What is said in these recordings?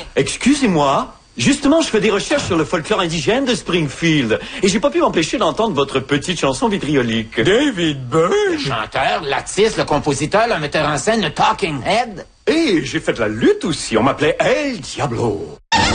Excusez-moi. Justement, je fais des recherches sur le folklore indigène de Springfield. Et j'ai pas pu m'empêcher d'entendre votre petite chanson vitriolique. David Byrne? Le chanteur, l'artiste, le compositeur, le metteur en scène, le talking head. Et j'ai fait de la lutte aussi. On m'appelait El Diablo.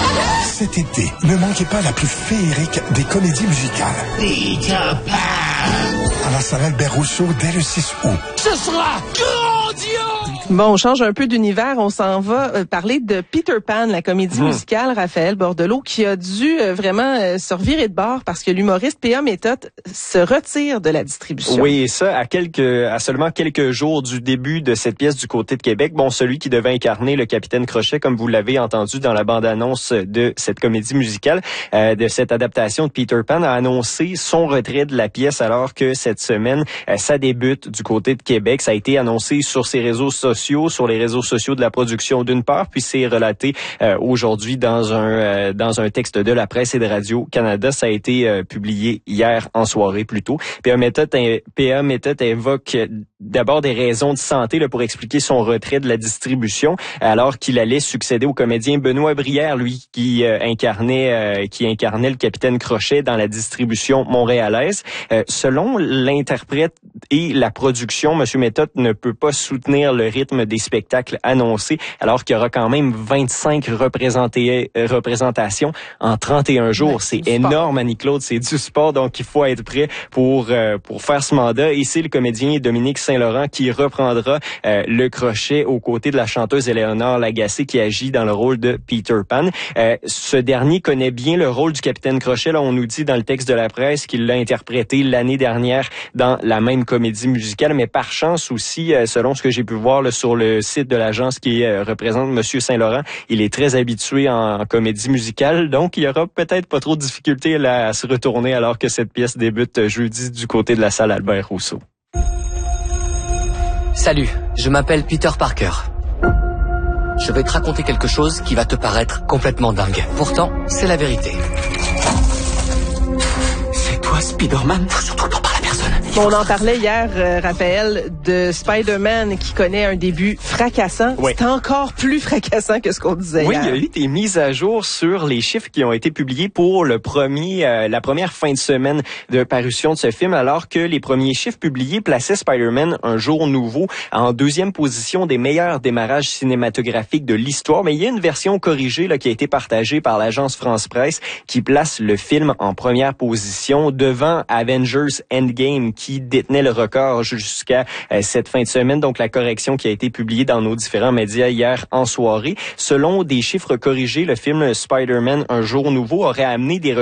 Cet été, ne manquez pas la plus féerique des comédies musicales. Peter Pan. À la salle Albert Rousseau dès le 6 août. Ce sera grandiose! Bon, on change un peu d'univers. On s'en va parler de Peter Pan, la comédie musicale, Raphaël Bordelot, qui a dû vraiment se revirer de bord parce que l'humoriste P.A. Méthode se retire de la distribution. Oui, et ça à seulement quelques jours du début de cette pièce du côté de Québec. Bon, celui qui devait incarner le capitaine Crochet, comme vous l'avez entendu dans la bande-annonce de cette comédie musicale, de cette adaptation de Peter Pan, a annoncé son retrait de la pièce alors que cette semaine, ça débute du côté de Québec. Ça a été annoncé sur ses réseaux sociaux, sur les réseaux sociaux de la production d'une part, puis c'est relaté aujourd'hui dans un texte de la presse et de Radio-Canada. Ça a été publié hier en soirée plus tôt. P.A. Méthode évoque d'abord des raisons de santé là, pour expliquer son retrait de la distribution, alors qu'il allait succéder au comédien Benoît Brière, lui qui incarnait le capitaine Crochet dans la distribution montréalaise. Selon l'interprète et la production, M. Méthode ne peut pas soutenir le rythme des spectacles annoncés, alors qu'il y aura quand même 25 représentations en 31 jours. Ouais, c'est énorme, Annie-Claude, c'est du sport, donc il faut être prêt pour faire ce mandat. Et c'est le comédien Dominique Saint-Laurent qui reprendra le Crochet aux côtés de la chanteuse Éléonore Lagacé qui agit dans le rôle de Peter Pan. Ce dernier connaît bien le rôle du capitaine Crochet. Là, on nous dit dans le texte de la presse qu'il l'a interprété l'année dernière dans la même comédie musicale, mais par chance aussi, selon ce que j'ai pu voir là, sur le site de l'agence qui représente Monsieur Saint-Laurent, il est très habitué en comédie musicale, donc il y aura peut-être pas trop de difficultés là, à se retourner alors que cette pièce débute jeudi du côté de la salle Albert Rousseau. Salut, je m'appelle Peter Parker. Je vais te raconter quelque chose qui va te paraître complètement dingue. Pourtant, c'est la vérité. C'est toi, Spider-Man? Faut surtout t'en parler à personne. Bon, on en parlait hier, Raphaël, de Spider-Man qui connaît un début fracassant. Oui. C'est encore plus fracassant que ce qu'on disait hier. Oui, il y a eu des mises à jour sur les chiffres qui ont été publiés pour la première fin de semaine de parution de ce film, alors que les premiers chiffres publiés plaçaient Spider-Man un jour nouveau en deuxième position des meilleurs démarrages cinématographiques de l'histoire. Mais il y a une version corrigée là, qui a été partagée par l'agence France Presse qui place le film en première position devant Avengers Endgame qui détenait le record jusqu'à cette fin de semaine. Donc, la correction qui a été publiée dans nos différents médias hier en soirée. Selon des chiffres corrigés, le film Spider-Man Un jour nouveau aurait amené des